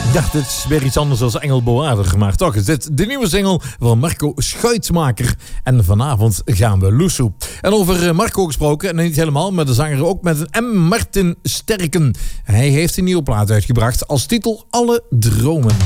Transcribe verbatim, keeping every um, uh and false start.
Ja, dit is weer iets anders dan Engelbewaarder. Maar toch is dit de nieuwe single van Marco Schuitmaker. En vanavond gaan we loesoe. En over Marco gesproken, en niet helemaal, maar de zanger ook met een M. Martin Sterken. Hij heeft een nieuwe plaat uitgebracht als titel Alle Dromen.